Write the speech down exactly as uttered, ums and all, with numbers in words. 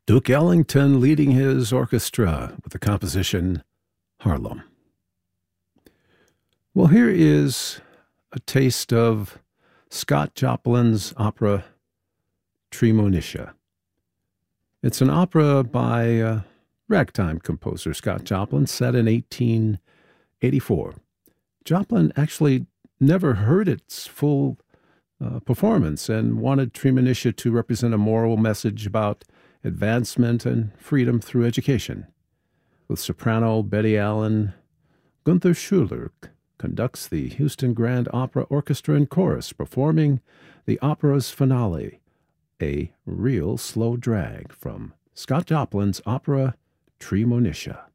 Duke Ellington leading his orchestra with the composition Harlem. Well, here is a taste of Scott Joplin's opera Treemonisha. It's an opera by uh, ragtime composer Scott Joplin, set in eighteen eighty-four. Joplin actually never heard its full uh, performance and wanted Treemonisha to represent a moral message about advancement and freedom through education. With soprano Betty Allen, Gunther Schuller conducts the Houston Grand Opera Orchestra and Chorus, performing the opera's finale, a real slow drag from Scott Joplin's opera Treemonisha.